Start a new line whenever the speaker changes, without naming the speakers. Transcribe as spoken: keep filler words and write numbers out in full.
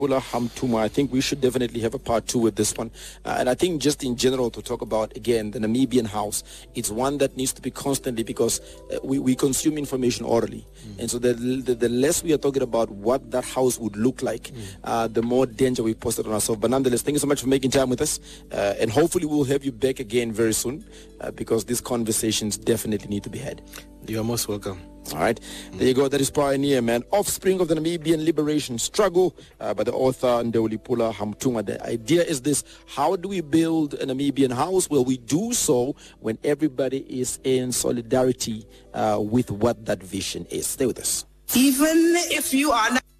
Pula Hamtuma, I think we should definitely have a part two with this one. Uh, and I think just in general to talk about, again, the Namibian house, it's one that needs to be constantly, because uh, we, we consume information orally. Mm. And so the, the the less we are talking about what that house would look like, mm. uh, the more danger we post it on ourselves. But nonetheless, thank you so much for making time with us. Uh, and hopefully we'll have you back again very soon, uh, because these conversations definitely need to be had.
You're most welcome.
All right. Mm. There you go. That is Pioneer, man. Offspring of the Namibian Liberation Struggle uh, by the author Ndewuli Pula Hamtuma. The idea is this: how do we build a Namibian house? Well, we do so when everybody is in solidarity uh, with what that vision is. Stay with us.
Even if you are not